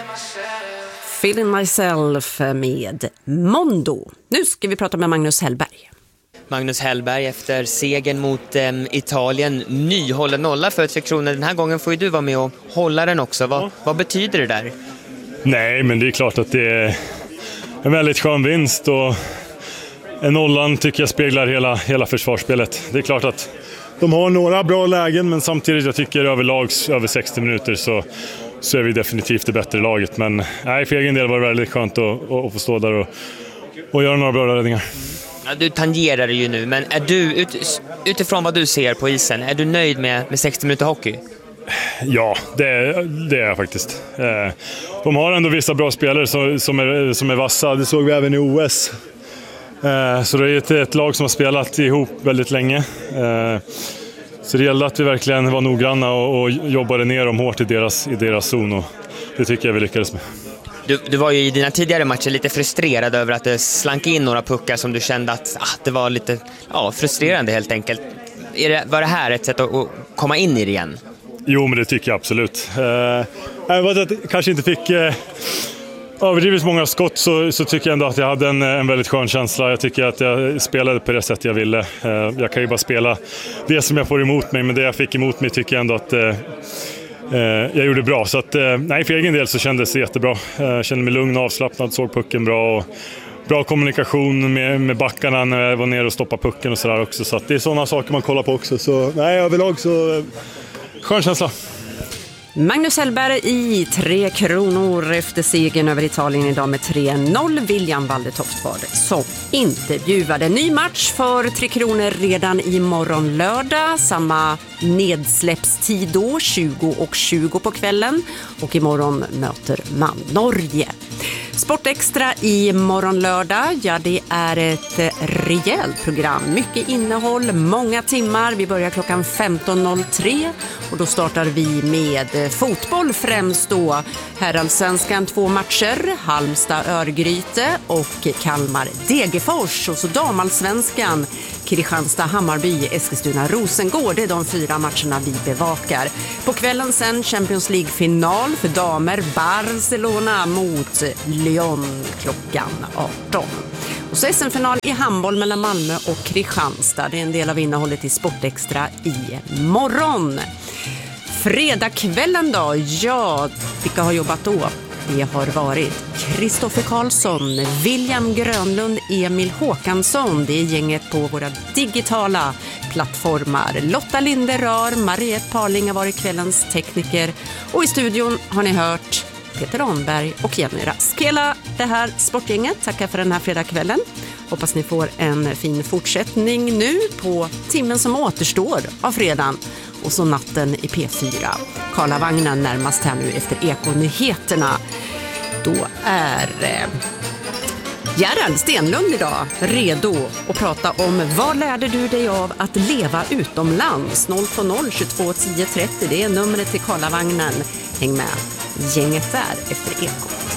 Feeling myself med Mondo. Nu ska vi prata med Magnus Hellberg. Magnus Hellberg efter segern mot Italien. Nyhållen nolla för 3 kronor. Den här gången får ju du vara med och hålla den också. Vad betyder det där? Nej, men det är klart att det är en väldigt skön vinst. Och en nollan tycker jag speglar hela försvarsspelet. Det är klart att de har några bra lägen, men samtidigt jag tycker över 60 minuter så är vi definitivt det bättre laget. Men nej, för egen del var det väldigt skönt att få stå där och göra några bra räddningar. Ja, du tangerar det ju nu, men är du utifrån vad du ser på isen, är du nöjd med 60 minuter hockey? Ja, det är jag faktiskt. De har ändå vissa bra spelare som är vassa. Det såg vi även i OS. Så det är ett lag som har spelat ihop väldigt länge. Så det gällde att vi verkligen var noggranna och jobbade ner dem hårt i deras zon. Och det tycker jag vi lyckades med. Du var ju i dina tidigare matcher lite frustrerad över att det slank in några puckar som du kände att det var lite frustrerande helt enkelt. Var det här ett sätt att komma in i det igen? Jo, men det tycker jag absolut. Jag vet att jag kanske inte fick överdrivet många skott, så tycker jag ändå att jag hade en väldigt skön känsla. Jag tycker att jag spelade på det sätt jag ville. Jag kan ju bara spela det som jag får emot mig, men det jag fick emot mig tycker jag ändå att jag gjorde bra. Så att, nej, för egen del så kändes det jättebra. Jag kände mig lugn och avslappnad, såg pucken bra och bra kommunikation med backarna när jag var nere och stoppade pucken och sådär också. Så att det är sådana saker man kollar på också. Så nej, överlag så skön känsla. Magnus Hellberg i 3 kronor efter segern över Italien idag med 3-0. William Waldetoft var det som intervjuade. Ny match för 3 kronor redan imorgon lördag. Samma nedsläppstid då, 20:20 på kvällen. Och imorgon möter man Norge. Sportextra i morgon lördag, ja det är ett rejält program. Mycket innehåll, många timmar. Vi börjar klockan 15.03 och då startar vi med fotboll främst då. Herrallsvenskan 2 matcher, Halmstad-Örgryte och Kalmar-Degerfors. Och så damallsvenskan, Kristianstad-Hammarby, Eskilstuna-Rosengård. Det är de 4 matcherna vi bevakar. På kvällen sen Champions League-final för damer, Barcelona mot Lyon klockan 18. Och så SM-final i handboll mellan Malmö och Kristianstad. Det är en del av innehållet i Sportextra i morgon. Fredagskvällen då, ja, vilka har jobbat då? Det har varit Kristoffer Karlsson, William Grönlund, Emil Håkansson. Det är gänget på våra digitala plattformar. Lotta Linderör, Mariette Parling har varit kvällens tekniker. Och i studion har ni hört Peter Ahnberg och Jenny Rask. Hela det här sportgänget tackar för den här fredagskvällen. Hoppas ni får en fin fortsättning nu på timmen som återstår av fredagen. Och så natten i P4. Karlavagnen närmast här nu efter Ekonyheterna. Då är Gerhard Stenlund idag redo att prata om vad lärde du dig av att leva utomlands. 020 22 10 30, det är numret till Karlavagnen. Häng med gänget där efter Ekot.